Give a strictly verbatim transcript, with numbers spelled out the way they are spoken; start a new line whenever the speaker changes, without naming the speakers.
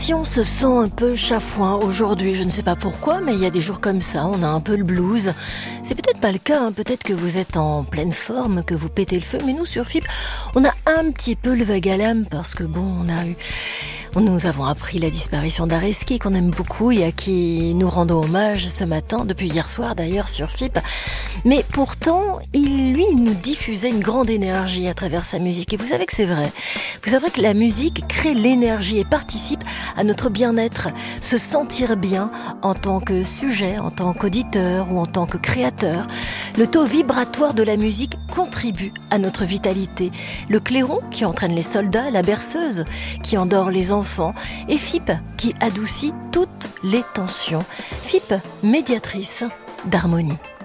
Si on se sent un peu chafouin aujourd'hui, je ne sais pas pourquoi, mais il y a des jours comme ça, on a un peu le blues. C'est peut-être pas le cas, hein. Peut-être que vous êtes en pleine forme, que vous pétez le feu, mais nous sur F I P, on a un petit peu le vague à l'âme parce que bon, on a eu... Nous avons appris la disparition d'Areski, qu'on aime beaucoup et à qui nous rendons hommage ce matin, depuis hier soir d'ailleurs sur F I P. Mais pourtant, il, lui, nous diffusait une grande énergie à travers sa musique. Et vous savez que c'est vrai. Vous savez que la musique crée l'énergie et participe à notre bien-être. Se sentir bien en tant que sujet, en tant qu'auditeur ou en tant que créateur. Le taux vibratoire de la musique contribue à notre vitalité. Le clairon qui entraîne les soldats, la berceuse qui endort les enfants et F I P qui adoucit toutes les tensions. F I P, médiatrice d'harmonie.